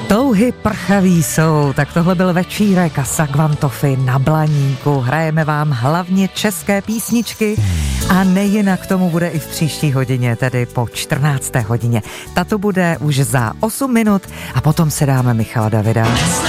Touhy prchaví jsou, tak tohle byl večírek a Sagvantofy na Blaníku. Hrajeme vám hlavně české písničky a nejinak tomu bude i v příští hodině, tedy po 14. hodině. Tato bude už za 8 minut a potom se dáme Michala Davida.